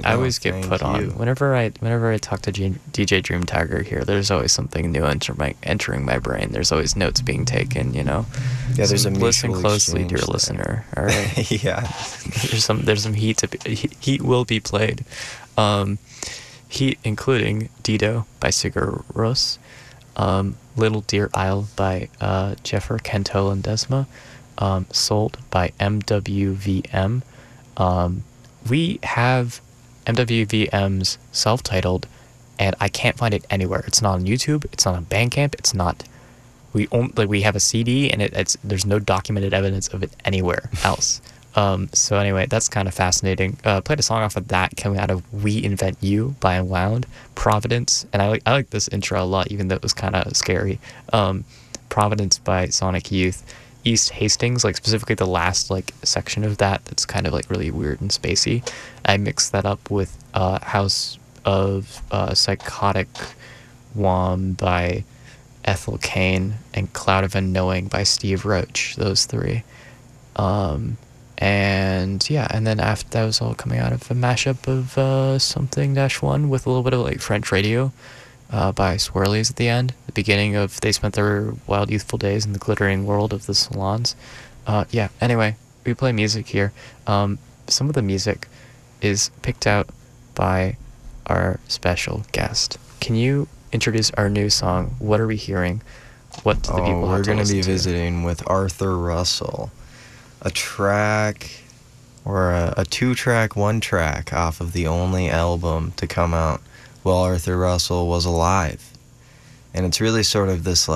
I Oh, always get thank put on you. whenever I talk to DJ Dream Tiger here. There's always something new entering my brain. There's always notes being taken. Yeah, So there's a listen mutual closely, dear exchange there. listener. All right. Yeah. There's some heat will be played. Um, Heat including Dido by Sigur Rós, Little Deer Isle by Jeffer Kento and Desma, Sold by MWVM. We have MWVM's self-titled, and I can't find it anywhere. It's not on YouTube. It's not on Bandcamp. It's not. We have a CD, and there's no documented evidence of it anywhere else. So anyway, that's kind of fascinating. Played a song off of that coming out of We Invent You by Unwound, Providence, and I like this intro a lot, even though it was kind of scary. Providence by Sonic Youth, East Hastings, like specifically the last like section of that's kind of like really weird and spacey. I mixed that up with House of Psychotic Wom by Ethel Cain and Cloud of Unknowing by Steve Roach. Those three. And yeah, and then after that was all coming out of a mashup of Something Dash One with a little bit of like French radio by Swirlies at the end. The beginning of They Spent Their Wild Youthful Days in the Glittering World of the Salons. Yeah, anyway, we play music here. Some of the music is picked out by our special guest. Can you introduce our new song? What are we hearing? What do the people have to We're going to listen be to? visiting with Arthur Russell. A track, or a two-track, one-track off of the only album to come out while Arthur Russell was alive. And it's really sort of this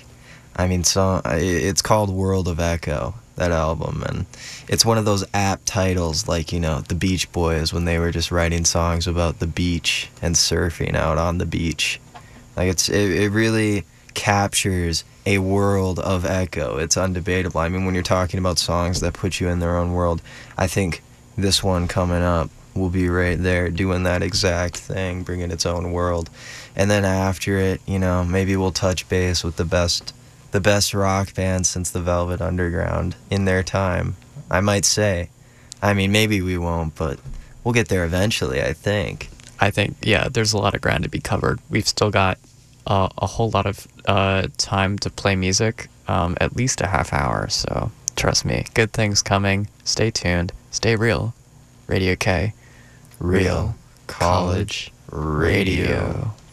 it's called World of Echo, that album, and it's one of those apt titles like, the Beach Boys when they were just writing songs about the beach and surfing out on the beach. Like it really captures a world of echo. It's undebatable. I mean, when you're talking about songs that put you in their own world, I think this one coming up will be right there doing that exact thing, bringing its own world. And then after it, maybe we'll touch base with the best rock band since the Velvet Underground in their time, I might say. I mean, maybe we won't, but we'll get there eventually, I think. Yeah, there's a lot of ground to be covered. We've still got a whole lot of time to play music, at least a half hour, so trust me, good things coming. Stay tuned, stay real. Radio K, Real College Radio.